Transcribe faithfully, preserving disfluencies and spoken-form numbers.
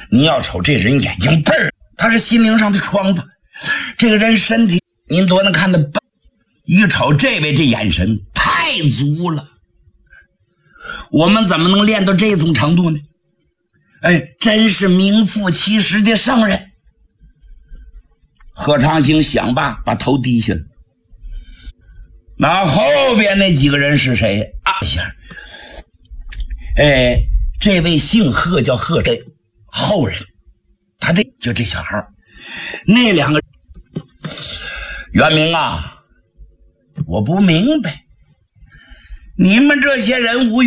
你要瞅这人眼睛倍儿，他是心灵上的疮子。这个人身体您多能看得半，一瞅这位这眼神太足了。我们怎么能练到这种程度呢？哎，真是名副其实的圣人。贺长兴想罢，把头低下了。那后边那几个人是谁？啊一下，哎，这位姓贺，叫贺真，后人，他的就这小孩。那两个元明啊，我不明白，你们这些人无